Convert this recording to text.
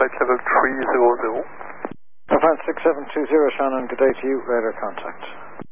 flight level 300. Air France 6720, Shannon, good day to you, radar contact.